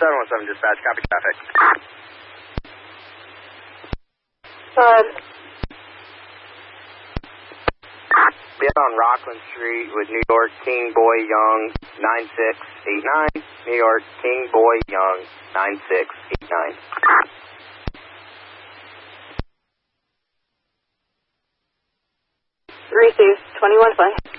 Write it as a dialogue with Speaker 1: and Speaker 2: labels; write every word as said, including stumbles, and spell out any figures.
Speaker 1: seven one seven dispatch, copy traffic.
Speaker 2: Um,
Speaker 1: Be on Rockland Street with New York King Boy Young nine six eight nine. New York King Boy Young nine six eight nine.
Speaker 2: Received, twenty-one flight.